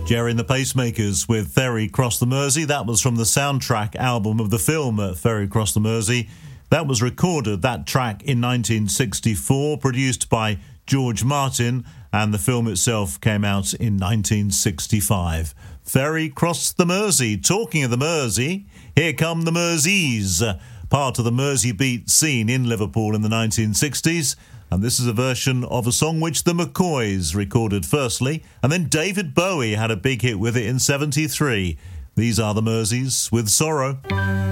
Jerry and the Pacemakers with Ferry Cross the Mersey. That was from the soundtrack album of the film Ferry Cross the Mersey. That was recorded, that track, in 1964, produced by George Martin, and the film itself came out in 1965. Ferry Cross the Mersey. Talking of the Mersey, here come the Merseys, part of the Mersey beat scene in Liverpool in the 1960s. And this is a version of a song which the McCoys recorded firstly, and then David Bowie had a big hit with it in 73. These are the Merseys with Sorrow.